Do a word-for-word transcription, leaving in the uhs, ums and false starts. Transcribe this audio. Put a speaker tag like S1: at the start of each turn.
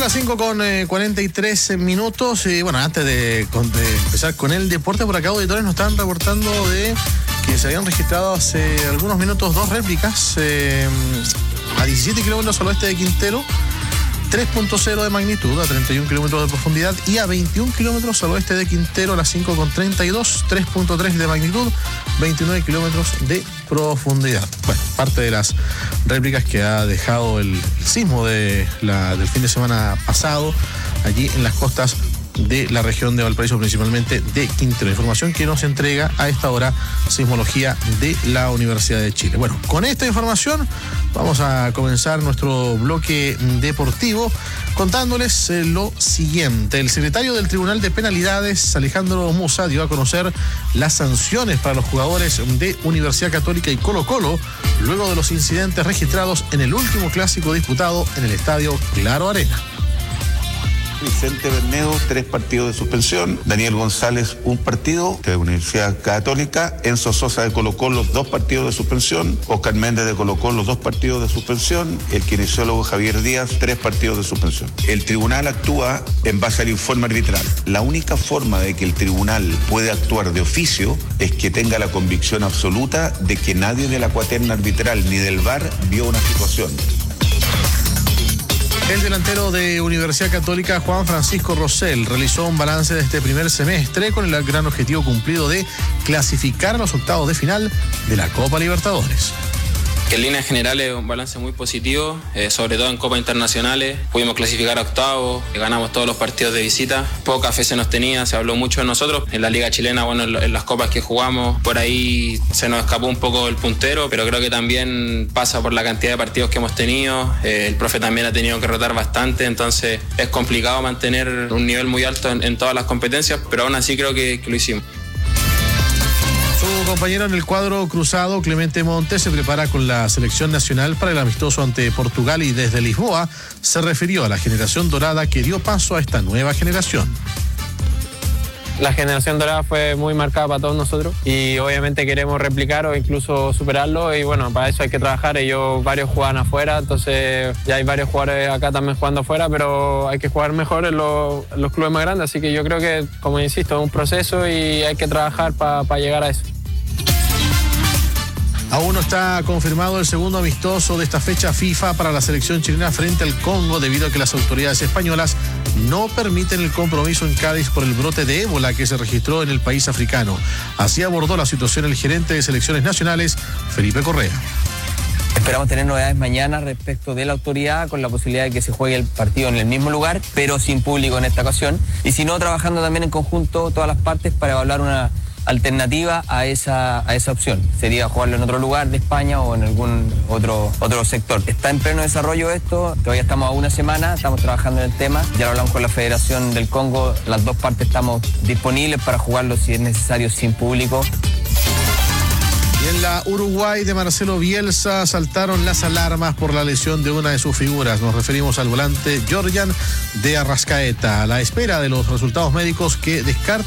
S1: las cinco con cuarenta y tres minutos. Y bueno, antes de, de empezar con el deporte, por acá auditores nos están reportando de que se habían registrado hace algunos minutos dos réplicas eh, a diecisiete kilómetros al oeste de Quintero, tres punto cero de magnitud, a treinta y un kilómetros de profundidad, y a veintiún kilómetros al oeste de Quintero, a las cinco con treinta y dos, tres punto tres de magnitud, veintinueve kilómetros de profundidad. Bueno, parte de las réplicas que ha dejado el, el sismo de la, del fin de semana pasado allí en las costas de la región de Valparaíso, principalmente de Quintero. Información que nos entrega a esta hora Sismología de la Universidad de Chile. Bueno, con esta información vamos a comenzar nuestro bloque deportivo contándoles lo siguiente. El secretario del Tribunal de Penalidades, Alejandro Musa, dio a conocer las sanciones para los jugadores de Universidad Católica y Colo-Colo luego de los incidentes registrados en el último clásico disputado en el estadio Claro Arena.
S2: Vicente Bernedo, tres partidos de suspensión. Daniel González, un partido de Universidad Católica. Enzo Sosa de Colo-Colo, dos partidos de suspensión. Oscar Méndez de Colo-Colo, dos partidos de suspensión. El kinesiólogo Javier Díaz, tres partidos de suspensión. El tribunal actúa en base al informe arbitral. La única forma de que el tribunal puede actuar de oficio es que tenga la convicción absoluta de que nadie de la cuaterna arbitral ni del V A R vio una situación.
S1: El delantero de Universidad Católica, Juan Francisco Rosell, realizó un balance de este primer semestre con el gran objetivo cumplido de clasificar a los octavos de final de la Copa Libertadores.
S3: En líneas generales, un balance muy positivo, eh, sobre todo en Copas Internacionales. Pudimos clasificar a octavos, ganamos todos los partidos de visita. Poca fe se nos tenía, se habló mucho de nosotros. En la Liga Chilena, bueno, en, en las copas que jugamos, por ahí se nos escapó un poco el puntero, pero creo que también pasa por la cantidad de partidos que hemos tenido. Eh, el profe también ha tenido que rotar bastante, entonces es complicado mantener un nivel muy alto en, en todas las competencias, pero aún así creo que, que lo hicimos.
S1: Su compañero en el cuadro cruzado, Clemente Montes, se prepara con la selección nacional para el amistoso ante Portugal y desde Lisboa se refirió a la generación dorada que dio paso a esta nueva generación.
S4: La generación dorada fue muy marcada para todos nosotros y obviamente queremos replicar o incluso superarlo, y bueno, para eso hay que trabajar. Ellos varios juegan afuera, entonces ya hay varios jugadores acá también jugando afuera, pero hay que jugar mejor en los, en los clubes más grandes, así que yo creo que, como insisto, es un proceso y hay que trabajar para pa llegar a eso.
S1: Aún no está confirmado el segundo amistoso de esta fecha FIFA para la selección chilena frente al Congo, debido a que las autoridades españolas no permiten el compromiso en Cádiz por el brote de ébola que se registró en el país africano. Así abordó la situación el gerente de selecciones nacionales, Felipe Correa.
S5: Esperamos tener novedades mañana respecto de la autoridad, con la posibilidad de que se juegue el partido en el mismo lugar, pero sin público en esta ocasión. Y si no, trabajando también en conjunto todas las partes para evaluar una alternativa a esa, a esa opción. Sería jugarlo en otro lugar de España o en algún otro, otro sector. Está en pleno desarrollo esto, todavía estamos a una semana, estamos trabajando en el tema. Ya lo hablamos con la Federación del Congo, las dos partes estamos disponibles para jugarlo si es necesario sin público.
S1: Y en la Uruguay de Marcelo Bielsa saltaron las alarmas por la lesión de una de sus figuras. Nos referimos al volante Georgian de Arrascaeta, a la espera de los resultados médicos que descartan